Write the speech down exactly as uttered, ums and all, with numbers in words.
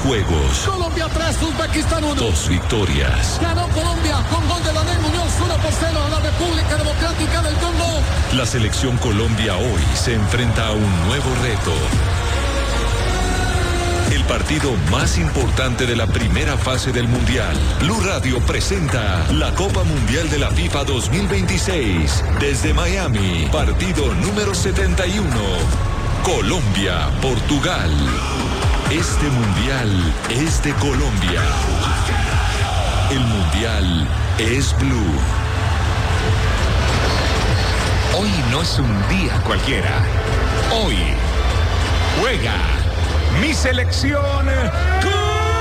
juegos. Colombia tres, Uzbekistán uno. Dos victorias. Ganó Colombia con gol de Daniel Muñoz, uno por cero a la República Democrática del Congo. La selección Colombia hoy se enfrenta a un nuevo reto. El partido más importante de la primera fase del Mundial. Blue Radio presenta la Copa Mundial de la FIFA dos mil veintiséis. Desde Miami, partido número setenta y uno. Colombia, Portugal. Este Mundial es de Colombia. El Mundial es Blue. Hoy no es un día cualquiera. Hoy juega mi selección Colombia.